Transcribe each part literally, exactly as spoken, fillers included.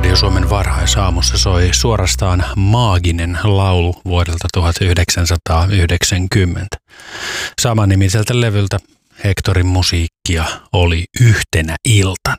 Radio Suomen varhaisaamussa soi suorastaan maaginen laulu vuodelta tuhatyhdeksänsataayhdeksänkymmentä. Samanimiseltä levyltä Hectorin musiikkia oli Yhtenä iltana.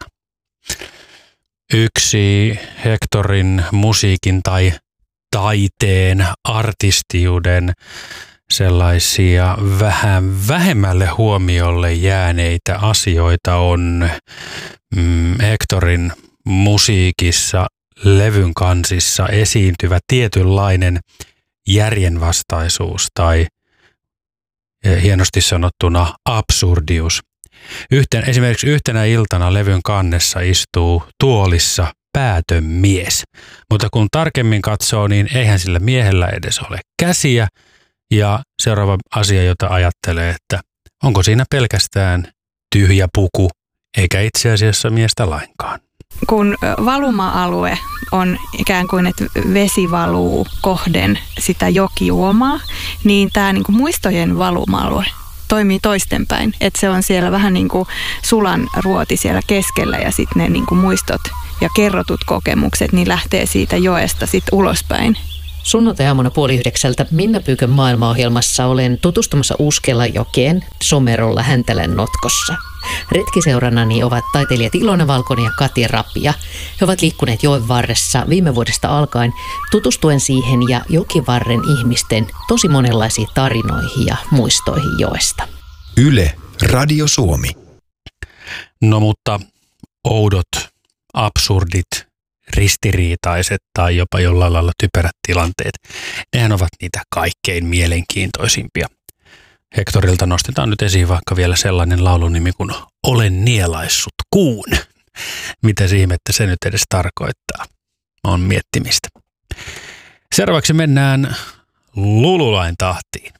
Yksi Hectorin musiikin tai taiteen, artistiuden sellaisia vähän vähemmälle huomiolle jääneitä asioita on mm, Hectorin musiikissa, levyn kansissa esiintyvä tietynlainen järjenvastaisuus tai hienosti sanottuna absurdius. Yhten, esimerkiksi Yhtenä iltana levyn kannessa istuu tuolissa päätön mies, mutta kun tarkemmin katsoo, niin eihän sillä miehellä edes ole käsiä. Ja seuraava asia, jota ajattelee, että onko siinä pelkästään tyhjä puku, eikä itse asiassa miestä lainkaan. Kun valuma-alue on ikään kuin, että vesi valuu kohden sitä jokiuomaa, niin tämä niin kuin muistojen valuma-alue toimii toistenpäin. Että se on siellä vähän niin kuin sulan ruoti siellä keskellä ja sitten ne niin kuin muistot ja kerrotut kokemukset niin lähtee siitä joesta sitten ulospäin. Sunnuntai-aamuna puoli yhdeksältä Minna Pyykön maailmaohjelmassa olen tutustumassa Uuskelanjokeen Somerolla Häntälän notkossa. Retkiseurannani ovat taiteilijat Ilona Valkonen ja Kati Rapia. He ovat liikkuneet joen varressa viime vuodesta alkaen tutustuen siihen ja jokivarren ihmisten tosi monenlaisiin tarinoihin ja muistoihin joesta. Yle, Radio Suomi. No mutta oudot, absurdit, ristiriitaiset tai jopa jollain lailla typerät tilanteet, nehän ovat niitä kaikkein mielenkiintoisimpia. Hectorilta nostetaan nyt esiin vaikka vielä sellainen laulunimi kuin Olen nielaissut kuun. Mitä ihmettä se nyt edes tarkoittaa? On miettimistä. Seuraavaksi mennään Lululain tahtiin.